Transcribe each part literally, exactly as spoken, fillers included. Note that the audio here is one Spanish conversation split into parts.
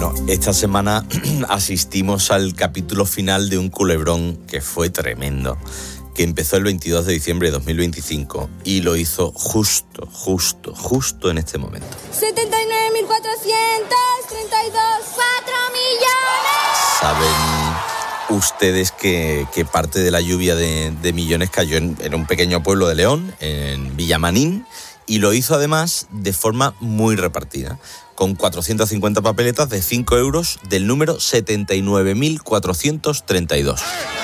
Bueno, esta semana asistimos al capítulo final de un culebrón que fue tremendo, que empezó el veintidós de diciembre de dos mil veinticinco y lo hizo justo, justo, justo en este momento. setenta y nueve mil cuatrocientos treinta y dos, cuatro millones. ¿Saben ustedes que, que parte de la lluvia de, de millones cayó en, en un pequeño pueblo de León, en Villamanín, y lo hizo además de forma muy repartida, con cuatrocientas cincuenta papeletas de cinco euros del número setenta y nueve mil cuatrocientos treinta y dos.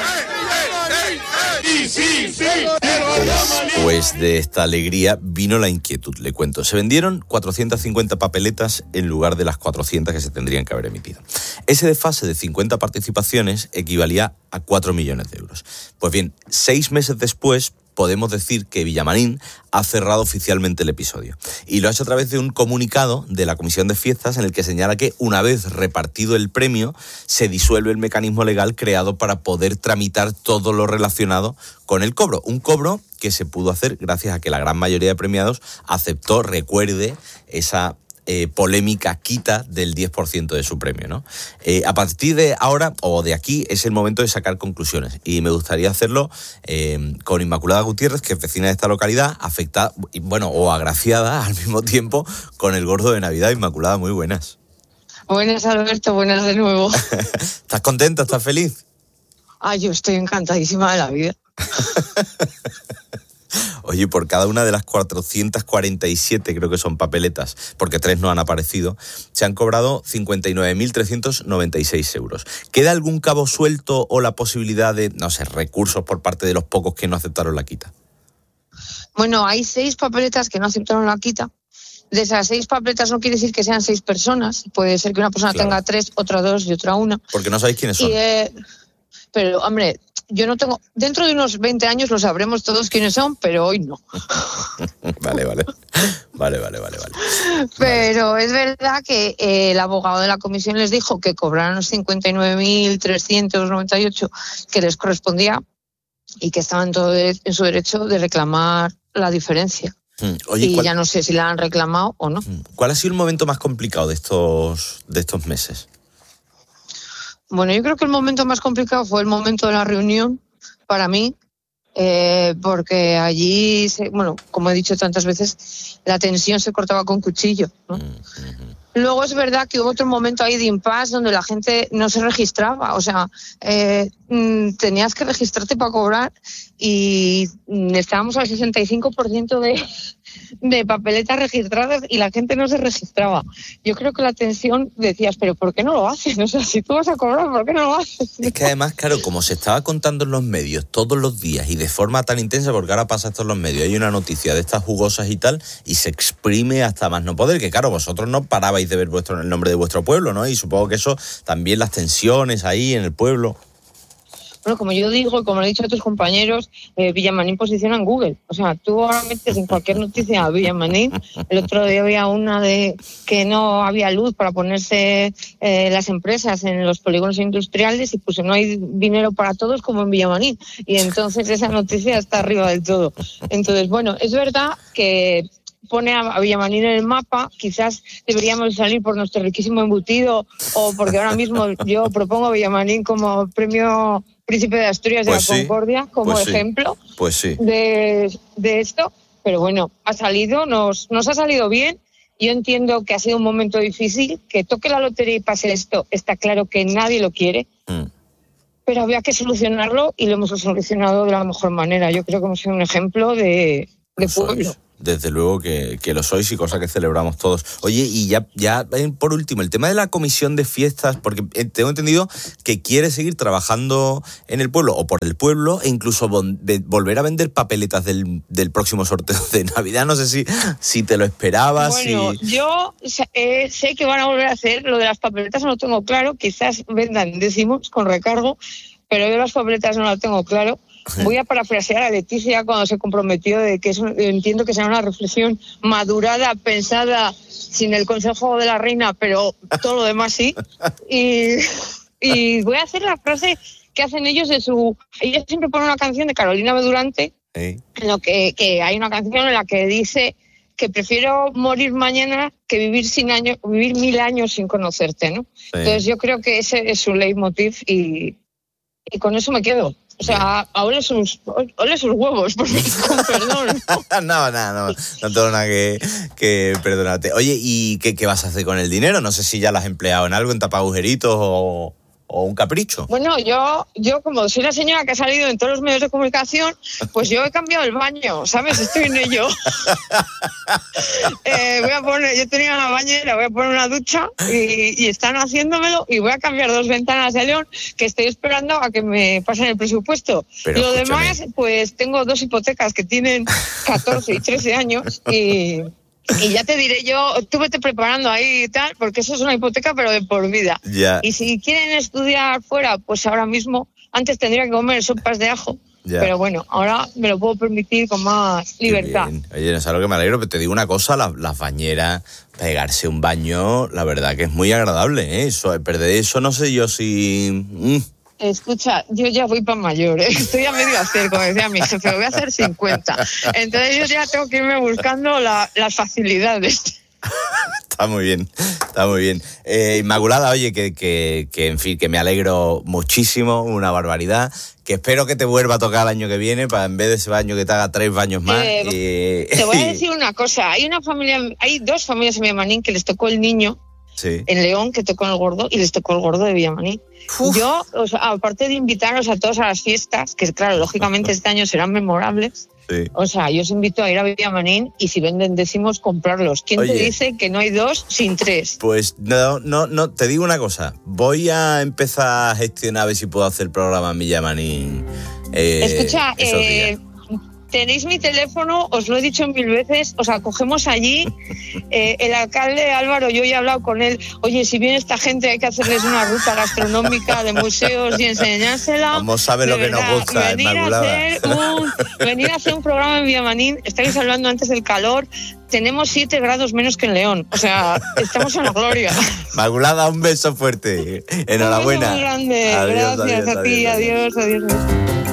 Después de esta alegría vino la inquietud, le cuento. Se vendieron cuatrocientas cincuenta papeletas en lugar de las cuatrocientas que se tendrían que haber emitido. Ese desfase de cincuenta participaciones equivalía a cuatro millones de euros. Pues bien, seis meses después podemos decir que Villamarín ha cerrado oficialmente el episodio. Y lo ha hecho a través de un comunicado de la Comisión de Fiestas en el que señala que una vez repartido el premio, se disuelve el mecanismo legal creado para poder tramitar todo lo relacionado con el cobro. Un cobro que se pudo hacer gracias a que la gran mayoría de premiados aceptó, recuerde, esa Eh, polémica quita del diez por ciento de su premio, ¿no? Eh, a partir de ahora, o de aquí, es el momento de sacar conclusiones. Y me gustaría hacerlo eh, con Inmaculada Gutiérrez, que es vecina de esta localidad, afectada, bueno, o agraciada al mismo tiempo con el gordo de Navidad. Inmaculada, muy buenas. Buenas, Alberto, buenas de nuevo. ¿Estás contenta? ¿Estás feliz? Ah, yo estoy encantadísima de la vida. Oye, por cada una de las cuatrocientas cuarenta y siete, creo que son papeletas, porque tres no han aparecido, se han cobrado cincuenta y nueve mil trescientos noventa y seis euros. ¿Queda algún cabo suelto o la posibilidad de, no sé, recursos por parte de los pocos que no aceptaron la quita? Bueno, hay seis papeletas que no aceptaron la quita. De esas seis papeletas no quiere decir que sean seis personas. Puede ser que una persona Claro. tenga tres, otra dos y otra una. Porque no sabéis quiénes son. Y, eh, pero, hombre, yo no tengo... Dentro de unos veinte años lo sabremos todos quiénes son, pero hoy no. Vale, vale. Vale, vale, vale, vale. Pero es verdad que eh, el abogado de la comisión les dijo que cobraran los cincuenta y nueve mil trescientos noventa y ocho que les correspondía y que estaban todo de- en su derecho de reclamar la diferencia. Mm, Oye, Y ¿cuál, ya no sé si la han reclamado o no. ¿cuál ha sido el momento más complicado de estos, de estos meses? Bueno, yo creo que el momento más complicado fue el momento de la reunión para mí, eh, porque allí, se, bueno, como he dicho tantas veces, la tensión se cortaba con cuchillo, ¿no? Luego es verdad que hubo otro momento ahí de impasse donde la gente no se registraba, o sea, eh, mm, tenías que registrarte para cobrar y mm, estábamos al sesenta y cinco por ciento de, de papeletas registradas y la gente no se registraba. Yo creo que la tensión decías, pero ¿por qué no lo hacen? O sea, si tú vas a cobrar, ¿por qué no lo haces? Es que además, claro, como se estaba contando en los medios todos los días y de forma tan intensa, porque ahora pasa esto en los medios, hay una noticia de estas jugosas y tal, y se exprime hasta más no poder, que claro, vosotros no parabais de ver vuestro, el nombre de vuestro pueblo, ¿no? Y supongo que eso, también las tensiones ahí en el pueblo. Bueno, como yo digo y como lo he dicho a tus compañeros, eh, Villamanín posiciona en Google. O sea, tú ahora metes en cualquier noticia a Villamanín. El otro día había una de que no había luz para ponerse eh, las empresas en los polígonos industriales y pues no hay dinero para todos como en Villamanín. Y entonces esa noticia está arriba del todo. Entonces, bueno, es verdad que pone a Villamanín en el mapa, quizás deberíamos salir por nuestro riquísimo embutido o porque ahora mismo yo propongo a Villamanín como premio Príncipe de Asturias Pues de la sí, Concordia como pues sí, ejemplo Pues sí. de, de esto, pero bueno, ha salido, nos, nos ha salido bien. Yo entiendo que ha sido un momento difícil, que toque la lotería y pase esto, está claro que nadie lo quiere, Mm. pero había que solucionarlo y lo hemos solucionado de la mejor manera. Yo creo que hemos sido un ejemplo de, de Lo sois. pueblo. Desde luego que, que lo sois y cosa que celebramos todos. Oye, y ya, ya por último, el tema de la comisión de fiestas, porque tengo entendido que quiere seguir trabajando en el pueblo o por el pueblo e incluso vol- de- volver a vender papeletas del, del próximo sorteo de Navidad. No sé si, si te lo esperabas. Bueno, si... yo eh, sé que van a volver a hacer lo de las papeletas, no lo tengo claro, quizás vendan décimos con recargo, pero yo las papeletas no lo tengo claro. Voy a parafrasear a Leticia cuando se comprometió de que eso, entiendo que será una reflexión madurada, pensada, sin el consejo de la reina, pero todo lo demás sí. Y, y voy a hacer la frase que hacen ellos de su... Ellos siempre ponen una canción de Carolina Bedurante, ¿Eh? en lo que, que hay una canción en la que dice que prefiero morir mañana que vivir sin años, vivir mil años sin conocerte, ¿no? Sí. Entonces yo creo que ese es su leitmotiv y, y con eso me quedo. O sea, ole sus, ole sus huevos, por con perdón. no, no, no, no tengo nada que, que perdonarte. Oye, ¿y qué, qué vas a hacer con el dinero? No sé si ya lo has empleado en algo, en tapar agujeritos o... ¿O un capricho? Bueno, yo, yo como soy la señora que ha salido en todos los medios de comunicación, pues yo he cambiado el baño, ¿sabes? Estoy en ello. eh, voy a poner, yo tenía una bañera, voy a poner una ducha y, y están haciéndomelo y voy a cambiar dos ventanas de León que estoy esperando a que me pasen el presupuesto. Pero lo escúchame. Demás, pues tengo dos hipotecas que tienen catorce y trece años y... Y ya te diré yo, tú vete preparando ahí y tal, porque eso es una hipoteca, pero de por vida. Ya. Y si quieren estudiar fuera, pues ahora mismo, antes tendría que comer sopas de ajo, ya. Pero bueno, ahora me lo puedo permitir con más libertad. Oye, no es algo que me alegro, pero te digo una cosa, las, las bañeras, pegarse un baño, la verdad que es muy agradable, ¿eh? Eso, perder eso no sé yo si... Mm. Escucha, yo ya voy para mayor, ¿eh? Estoy a medio hacer, como decía mi jefe, voy a hacer cincuenta. Entonces yo ya tengo que irme buscando la, las facilidades. Está muy bien, está muy bien. Eh, Inmaculada, oye, que, que, que en fin, que me alegro muchísimo, una barbaridad, que espero que te vuelva a tocar el año que viene, para en vez de ese baño que te haga tres baños más. Eh, y... Te voy a decir una cosa, hay una familia, hay dos familias en Villamarín que les tocó el niño, sí. En León, que tocó el gordo, y les tocó el gordo de Villamarín. Uf. Yo, o sea, aparte de invitaros a todos a las fiestas, que claro, lógicamente este año serán memorables, sí. O sea, yo os invito a ir a Villamarín y si venden décimos, comprarlos. ¿Quién Oye, te dice que no hay dos sin tres? Pues no, no, no, te digo una cosa, voy a empezar a gestionar a ver si puedo hacer el programa en Villamarín. Eh, Escucha, eh... tenéis mi teléfono, os lo he dicho mil veces, os acogemos allí. Eh, el alcalde Álvaro, yo ya he hablado con él. Oye, si viene esta gente hay que hacerles una ruta gastronómica de museos y enseñársela. Como sabe lo que nos gusta, venir a, hacer un, venir a hacer un programa en Villamarín. Estáis hablando antes del calor. Tenemos siete grados menos que en León. O sea, estamos en la gloria. Inmaculada, un beso fuerte. Enhorabuena. Un beso muy grande. Adiós, Gracias adiós, a ti. Adiós, adiós. adiós.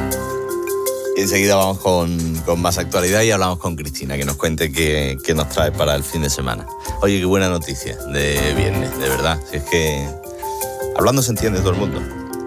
Y enseguida vamos con, con más actualidad y hablamos con Cristina, que nos cuente qué, qué nos trae para el fin de semana. Oye, qué buena noticia de viernes, de verdad. Si es que hablando se entiende todo el mundo.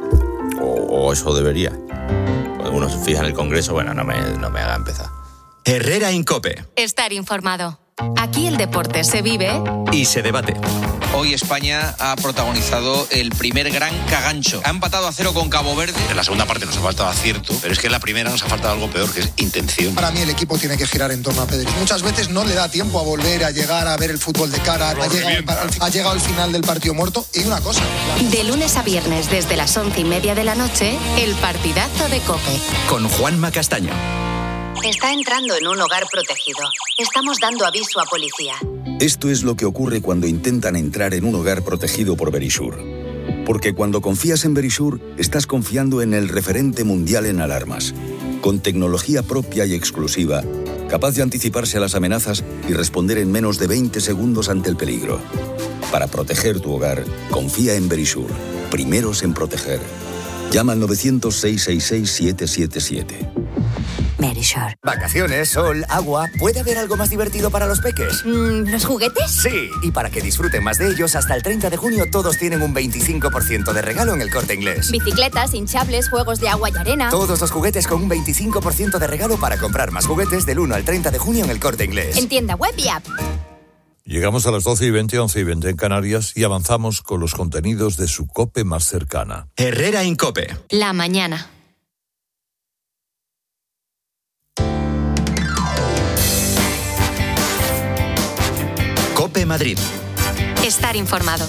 O, o eso debería. Uno se fija en el Congreso, bueno, no me, no me haga empezar. Herrera Incope. Estar informado. Aquí el deporte se vive y se debate. Hoy España ha protagonizado el primer gran cagancho. Ha empatado a cero con Cabo Verde. En la segunda parte nos ha faltado acierto, pero es que en la primera nos ha faltado algo peor, que es intención. Para mí el equipo tiene que girar en torno a Pedri. Muchas veces no le da tiempo a volver a llegar a ver el fútbol de cara. Ha llegado, ha llegado al final del partido muerto. Y una cosa. De lunes a viernes desde las once y media de la noche, el partidazo de COPE. Con Juanma Castaño. Está entrando en un hogar protegido. Estamos dando aviso a policía. Esto es lo que ocurre cuando intentan entrar en un hogar protegido por Verisure. Porque cuando confías en Verisure, estás confiando en el referente mundial en alarmas. Con tecnología propia y exclusiva, capaz de anticiparse a las amenazas y responder en menos de veinte segundos ante el peligro. Para proteger tu hogar, confía en Verisure. Primeros en proteger. Llama al novecientos, seiscientos sesenta y seis, siete siete siete. Verisure. Vacaciones, sol, agua. ¿Puede haber algo más divertido para los peques? Mm, ¿Los juguetes? Sí, y para que disfruten más de ellos, hasta el treinta de junio todos tienen un veinticinco por ciento de regalo en El Corte Inglés. Bicicletas, hinchables, juegos de agua y arena. Todos los juguetes con un veinticinco por ciento de regalo para comprar más juguetes del uno al treinta de junio en El Corte Inglés. En tienda web y app. Llegamos a las doce y veinte, once y veinte en Canarias y avanzamos con los contenidos de su COPE más cercana. Herrera Incope. La mañana. COPE Madrid. Estar informado.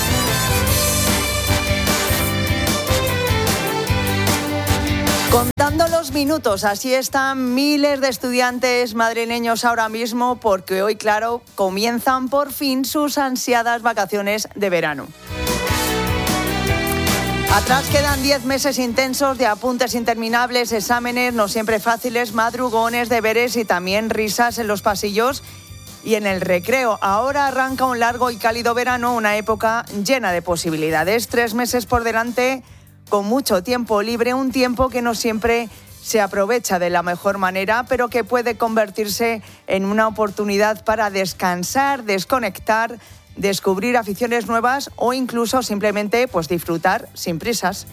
Contando los minutos, así están miles de estudiantes madrileños ahora mismo porque hoy, claro, comienzan por fin sus ansiadas vacaciones de verano. Atrás quedan diez meses intensos de apuntes interminables, exámenes no siempre fáciles, madrugones, deberes y también risas en los pasillos y en el recreo. Ahora arranca un largo y cálido verano, una época llena de posibilidades. Tres meses por delante, con mucho tiempo libre, un tiempo que no siempre se aprovecha de la mejor manera, pero que puede convertirse en una oportunidad para descansar, desconectar, descubrir aficiones nuevas o incluso simplemente pues, disfrutar sin prisas.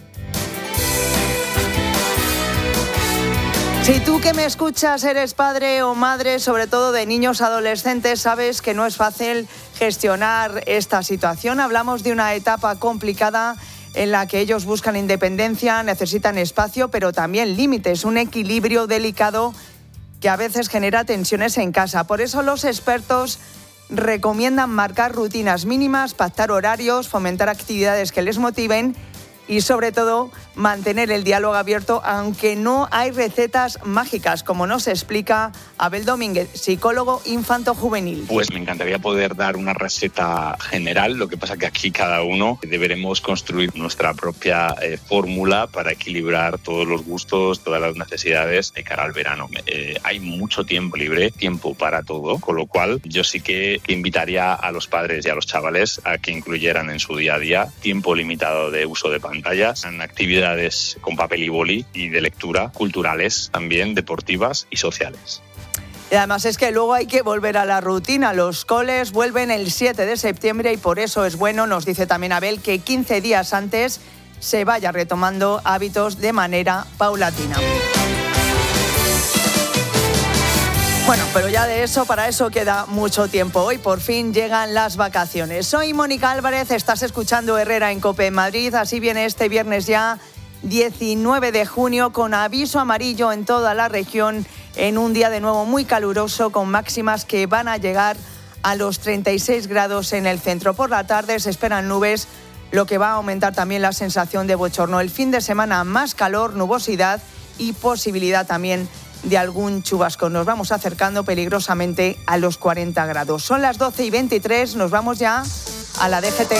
Si tú que me escuchas eres padre o madre, sobre todo de niños adolescentes, sabes que no es fácil gestionar esta situación. Hablamos de una etapa complicada en la que ellos buscan independencia, necesitan espacio, pero también límites, un equilibrio delicado que a veces genera tensiones en casa. Por eso los expertos recomiendan marcar rutinas mínimas, pactar horarios, fomentar actividades que les motiven y sobre todo mantener el diálogo abierto, aunque no hay recetas mágicas, como nos explica Abel Domínguez, psicólogo infanto-juvenil. Pues me encantaría poder dar una receta general, lo que pasa que aquí cada uno deberemos construir nuestra propia eh, fórmula para equilibrar todos los gustos, todas las necesidades de cara al verano. Eh, hay mucho tiempo libre, tiempo para todo, con lo cual yo sí que invitaría a los padres y a los chavales a que incluyeran en su día a día tiempo limitado de uso de pantallas, en actividades con papel y boli y de lectura, culturales también, deportivas y sociales. Y además es que luego hay que volver a la rutina. Los coles vuelven el siete de septiembre y por eso es bueno, nos dice también Abel, que quince días antes se vaya retomando hábitos de manera paulatina. Bueno, pero ya de eso, para eso queda mucho tiempo. Hoy por fin llegan las vacaciones. Soy Mónica Álvarez, estás escuchando Herrera en COPE en Madrid. Así viene este viernes ya, diecinueve de junio, con aviso amarillo en toda la región, en un día de nuevo muy caluroso, con máximas que van a llegar a los treinta y seis grados en el centro. Por la tarde se esperan nubes, lo que va a aumentar también la sensación de bochorno. El fin de semana más calor, nubosidad y posibilidad también de algún chubasco. Nos vamos acercando peligrosamente a los cuarenta grados. Son las doce y veintitrés, nos vamos ya a la D G T.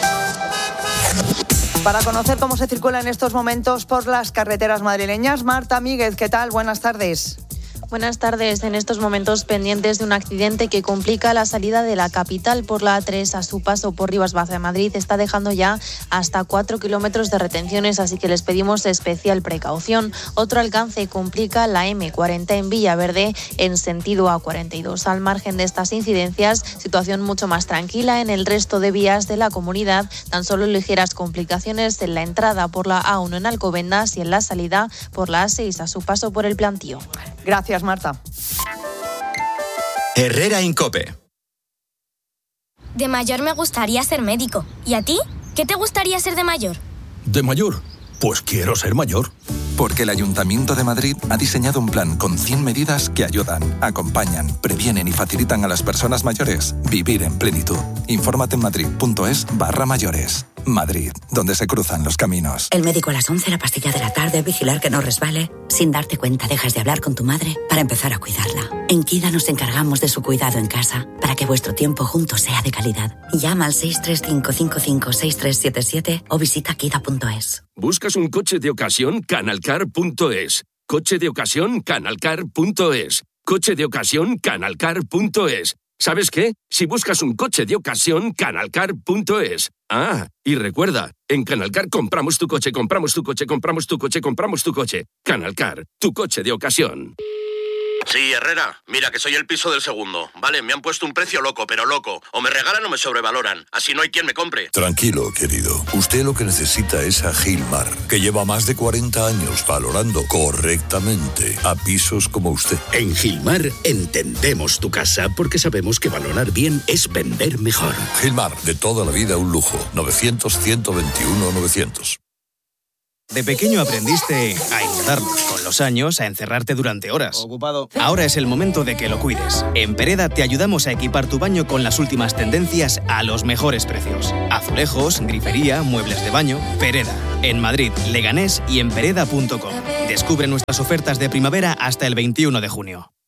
Para conocer cómo se circula en estos momentos por las carreteras madrileñas, Marta Míguez, ¿qué tal? Buenas tardes. Buenas tardes. En estos momentos pendientes de un accidente que complica la salida de la capital por la A tres a su paso por Rivas-Vacia de Madrid. Está dejando ya hasta cuatro kilómetros de retenciones, así que les pedimos especial precaución. Otro alcance complica la eme cuarenta en Villaverde en sentido A cuarenta y dos. Al margen de estas incidencias, situación mucho más tranquila en el resto de vías de la comunidad. Tan solo ligeras complicaciones en la entrada por la A uno en Alcobendas y en la salida por la A seis a su paso por el Plantío. Gracias, Marta. Herrera en COPE. De mayor me gustaría ser médico. ¿Y a ti? ¿Qué te gustaría ser de mayor? ¿De mayor? Pues quiero ser mayor. Porque el Ayuntamiento de Madrid ha diseñado un plan con cien medidas que ayudan, acompañan, previenen y facilitan a las personas mayores vivir en plenitud. Infórmate en madrid.es barra mayores. Madrid, donde se cruzan los caminos. El médico a las once, la pastilla de la tarde, vigilar que no resbale. Sin darte cuenta, dejas de hablar con tu madre para empezar a cuidarla. En Kida nos encargamos de su cuidado en casa para que vuestro tiempo juntos sea de calidad. Llama al seis tres cinco cinco cinco seis tres siete siete o visita kida punto es. ¿Buscas un coche de ocasión? canalcar punto es. Coche de ocasión? canalcar punto es. Coche de ocasión? canalcar punto es. ¿Sabes qué? Si buscas un coche de ocasión, canalcar punto es. Ah, y recuerda, en Canalcar compramos tu coche, compramos tu coche, compramos tu coche, compramos tu coche. Canalcar, tu coche de ocasión. Sí, Herrera, mira que soy el piso del segundo. Vale, me han puesto un precio loco, pero loco. O me regalan o me sobrevaloran. Así no hay quien me compre. Tranquilo, querido. Usted lo que necesita es a Gilmar, que lleva más de cuarenta años valorando correctamente a pisos como usted. En Gilmar entendemos tu casa porque sabemos que valorar bien es vender mejor. Gilmar, de toda la vida un lujo. novecientos, ciento veintiuno, novecientos. De pequeño aprendiste a ignorarnos, con los años a encerrarte durante horas. Ocupado. Ahora es el momento de que lo cuides. En Pereda te ayudamos a equipar tu baño con las últimas tendencias a los mejores precios. Azulejos, grifería, muebles de baño. Pereda, en Madrid, Leganés y en pereda punto com. Descubre nuestras ofertas de primavera hasta el veintiuno de junio.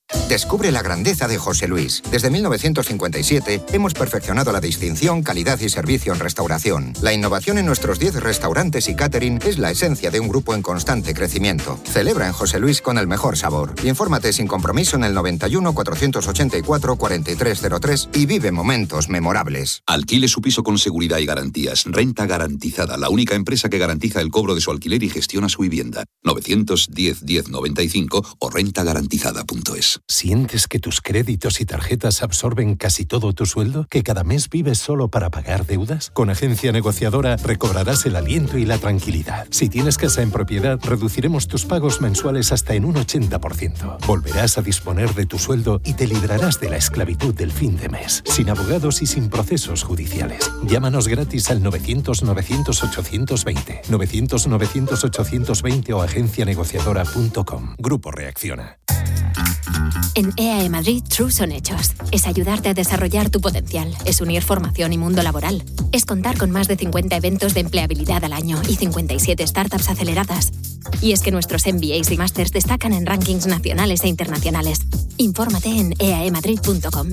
Descubre la grandeza de José Luis. Desde mil novecientos cincuenta y siete hemos perfeccionado la distinción, calidad y servicio en restauración. La innovación en nuestros diez restaurantes y catering es la esencia de un grupo en constante crecimiento. Celebra en José Luis con el mejor sabor. Infórmate sin compromiso en el noventa y uno, cuatrocientos ochenta y cuatro, cuarenta y tres cero tres y vive momentos memorables. Alquile su piso con seguridad y garantías. Renta Garantizada, la única empresa que garantiza el cobro de su alquiler y gestiona su vivienda. novecientos diez, diez noventa y cinco o renta garantizada punto es. ¿Sientes que tus créditos y tarjetas absorben casi todo tu sueldo? ¿Que cada mes vives solo para pagar deudas? Con Agencia Negociadora recobrarás el aliento y la tranquilidad. Si tienes casa en propiedad, reduciremos tus pagos mensuales hasta en un ochenta por ciento. Volverás a disponer de tu sueldo y te librarás de la esclavitud del fin de mes, sin abogados y sin procesos judiciales. Llámanos gratis al novecientos, novecientos, ochocientos veinte, novecientos, novecientos, ochocientos veinte o agencia negociadora punto com. Grupo Reacciona. En E A E Madrid, True son hechos. Es ayudarte a desarrollar tu potencial. Es unir formación y mundo laboral. Es contar con más de cincuenta eventos de empleabilidad al año y cincuenta y siete startups aceleradas. Y es que nuestros M B As y másters destacan en rankings nacionales e internacionales. Infórmate en e a e madrid punto com.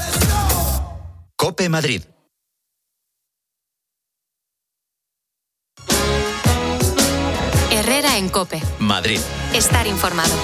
COPE Madrid. Herrera en COPE. Madrid. Estar informado.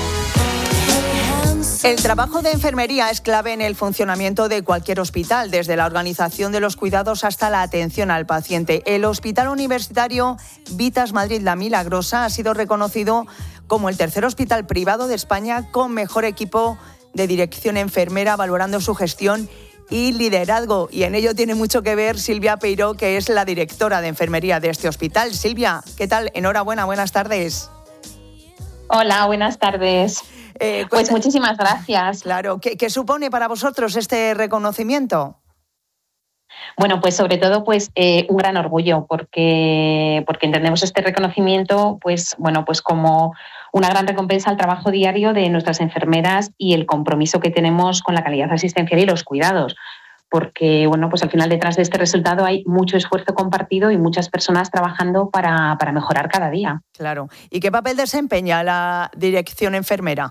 El trabajo de enfermería es clave en el funcionamiento de cualquier hospital, desde la organización de los cuidados hasta la atención al paciente. El Hospital Universitario Vitas Madrid La Milagrosa ha sido reconocido como el tercer hospital privado de España con mejor equipo de dirección enfermera, valorando su gestión y liderazgo. Y en ello tiene mucho que ver Silvia Peiró, que es la directora de enfermería de este hospital. Silvia, ¿qué tal? Enhorabuena, buenas tardes. Hola, buenas tardes. Eh, pues muchísimas gracias. Claro, ¿qué, ¿qué supone para vosotros este reconocimiento? Bueno, pues sobre todo pues eh, un gran orgullo, porque, porque entendemos este reconocimiento pues, bueno, pues como una gran recompensa al trabajo diario de nuestras enfermeras y el compromiso que tenemos con la calidad asistencial y los cuidados. Porque, bueno, pues al final detrás de este resultado hay mucho esfuerzo compartido y muchas personas trabajando para, para mejorar cada día. Claro. ¿Y qué papel desempeña la dirección enfermera?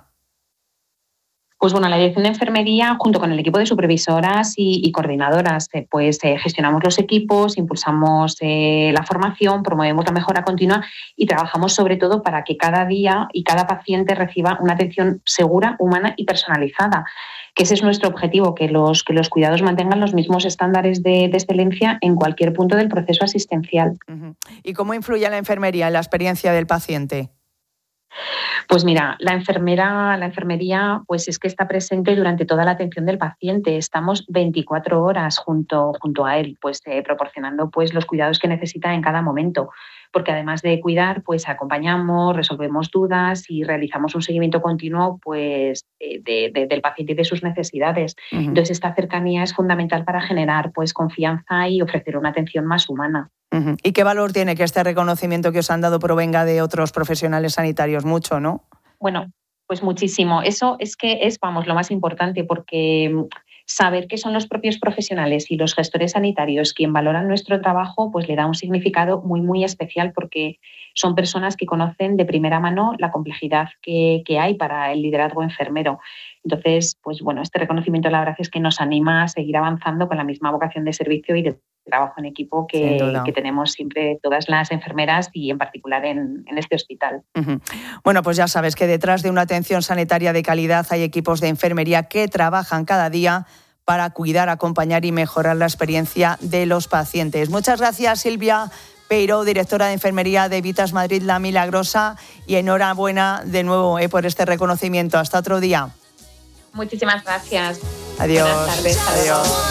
Pues bueno, la dirección de enfermería, junto con el equipo de supervisoras y, y coordinadoras, eh, pues eh, gestionamos los equipos, impulsamos eh, la formación, promovemos la mejora continua y trabajamos sobre todo para que cada día y cada paciente reciba una atención segura, humana y personalizada. Que ese es nuestro objetivo, que los, que los cuidados mantengan los mismos estándares de, de excelencia en cualquier punto del proceso asistencial. Uh-huh. ¿Y cómo influye la enfermería en la experiencia del paciente? Pues mira, la enfermera, la enfermería, pues es que está presente durante toda la atención del paciente. Estamos veinticuatro horas junto, junto a él, pues eh, proporcionando pues los cuidados que necesita en cada momento. Porque además de cuidar, pues acompañamos, resolvemos dudas y realizamos un seguimiento continuo pues de, de, del paciente y de sus necesidades. Uh-huh. Entonces, esta cercanía es fundamental para generar pues confianza y ofrecer una atención más humana. Uh-huh. ¿Y qué valor tiene que este reconocimiento que os han dado provenga de otros profesionales sanitarios? Mucho, ¿no? Bueno, pues muchísimo. Eso es que es, vamos, lo más importante, porque saber que son los propios profesionales y los gestores sanitarios quien valoran nuestro trabajo, pues le da un significado muy, muy especial, porque son personas que conocen de primera mano la complejidad que, que hay para el liderazgo enfermero. Entonces, pues bueno, este reconocimiento la verdad es que nos anima a seguir avanzando con la misma vocación de servicio y de trabajo en equipo que, que tenemos siempre todas las enfermeras y en particular en, en este hospital. Uh-huh. Bueno, pues ya sabes que detrás de una atención sanitaria de calidad hay equipos de enfermería que trabajan cada día para cuidar, acompañar y mejorar la experiencia de los pacientes. Muchas gracias, Silvia Peiró, directora de enfermería de Vitas Madrid La Milagrosa, y enhorabuena de nuevo eh, por este reconocimiento. Hasta otro día. Muchísimas gracias. Adiós. Buenas tardes. Adiós.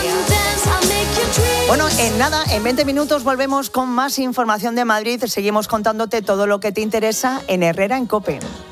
Bueno, en nada, en veinte minutos volvemos con más información de Madrid. Seguimos contándote todo lo que te interesa en Herrera en COPE.